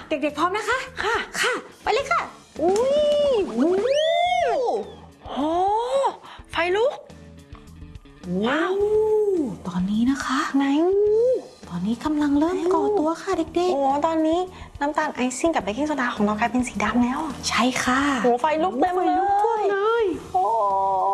เด็กๆพร้อมนะคะค่ะไปเลยค่ะอุ้ยโอ้ไฟลุกว้าวตอนนี้นะคะไหนตอนนี้กำลังเริ่มก่อตัวค่ะเด็กๆโอ้ตอนนี้น้ำตาลไอซิ่งกับเบกกิ้งโซดาของเรากลายเป็นสีดำแล้วใช่ค่ะโอ้ไฟลุกเต็มเลย